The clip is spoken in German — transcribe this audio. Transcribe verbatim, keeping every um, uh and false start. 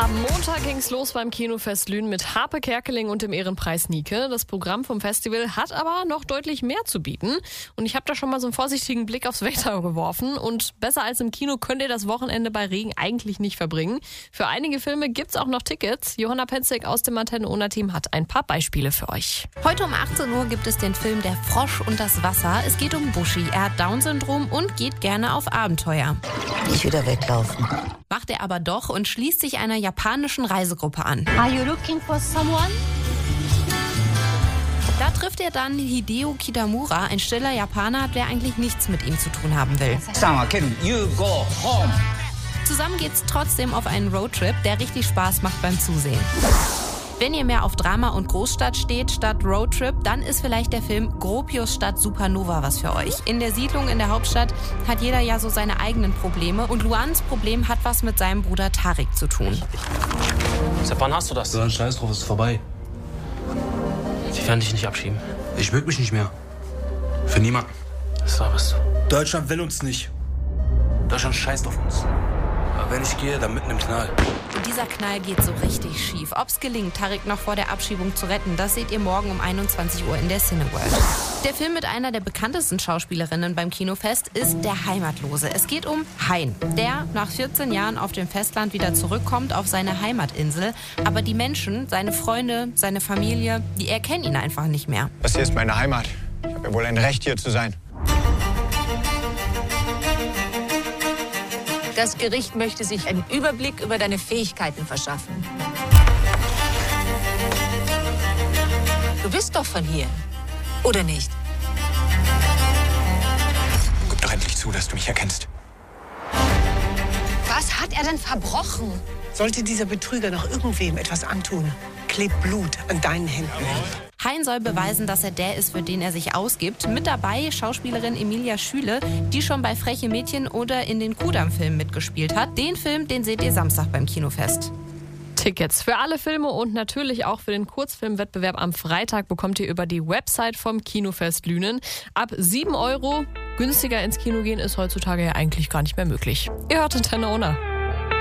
Am Montag ging's los beim Kinofest Lünen mit Harpe Kerkeling und dem Ehrenpreis Nike. Das Programm vom Festival hat aber noch deutlich mehr zu bieten. Und ich habe da schon mal so einen vorsichtigen Blick aufs Wetter geworfen. Und besser als im Kino könnt ihr das Wochenende bei Regen eigentlich nicht verbringen. Für einige Filme gibt's auch noch Tickets. Johanna Penzig aus dem Antenne-Ona-Team hat ein paar Beispiele für euch. Heute um achtzehn Uhr gibt es den Film Der Frosch und das Wasser. Es geht um Bushi. Er hat Down-Syndrom und geht gerne auf Abenteuer. Nicht wieder weglaufen. Macht er aber doch und schließt sich einer japanischen Reisegruppe an. Are you looking for someone? Da trifft er dann Hideo Kitamura, ein stiller Japaner, der eigentlich nichts mit ihm zu tun haben will. You go home. Zusammen geht's trotzdem auf einen Roadtrip, der richtig Spaß macht beim Zusehen. Wenn ihr mehr auf Drama und Großstadt steht statt Roadtrip, dann ist vielleicht der Film Gropius statt Supernova was für euch. In der Siedlung in der Hauptstadt hat jeder ja so seine eigenen Probleme und Luans Problem hat was mit seinem Bruder Tarik zu tun. Seit wann hast du das? So ein Scheiß drauf, ist vorbei. Sie werden dich nicht abschieben. Ich mög mich nicht mehr. Für niemanden. Was laberst du? Deutschland will uns nicht. Deutschland scheißt auf uns. Aber wenn ich gehe, dann mitten im Knall. Und dieser Knall geht so richtig schief. Ob's gelingt, Tarik noch vor der Abschiebung zu retten, das seht ihr morgen um einundzwanzig Uhr in der Cineworld. Der Film mit einer der bekanntesten Schauspielerinnen beim Kinofest ist Der Heimatlose. Es geht um Hein, der nach vierzehn Jahren auf dem Festland wieder zurückkommt auf seine Heimatinsel. Aber die Menschen, seine Freunde, seine Familie, die erkennen ihn einfach nicht mehr. Das hier ist meine Heimat. Ich habe ja wohl ein Recht, hier zu sein. Das Gericht möchte sich einen Überblick über deine Fähigkeiten verschaffen. Du bist doch von hier, oder nicht? Gib doch endlich zu, dass du mich erkennst. Was hat er denn verbrochen? Sollte dieser Betrüger noch irgendwem etwas antun, klebt Blut an deinen Händen. Hein soll beweisen, dass er der ist, für den er sich ausgibt. Mit dabei Schauspielerin Emilia Schüle, die schon bei Freche Mädchen oder in den Kudam-Filmen mitgespielt hat. Den Film, den seht ihr Samstag beim Kinofest. Tickets für alle Filme und natürlich auch für den Kurzfilmwettbewerb am Freitag bekommt ihr über die Website vom Kinofest Lünen. Ab sieben Euro. Günstiger ins Kino gehen ist heutzutage ja eigentlich gar nicht mehr möglich. Ihr hört Antenne Ona.